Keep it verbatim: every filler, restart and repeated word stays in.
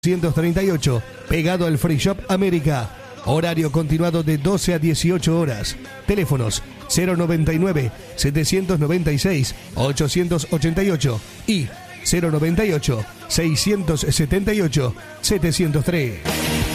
ciento treinta y ocho, pegado al Free Shop América. Horario continuado de doce a dieciocho horas. Teléfonos cero noventa y nueve, setecientos noventa y seis, ochocientos ochenta y ocho y cero noventa y ocho, seiscientos setenta y ocho, setecientos tres.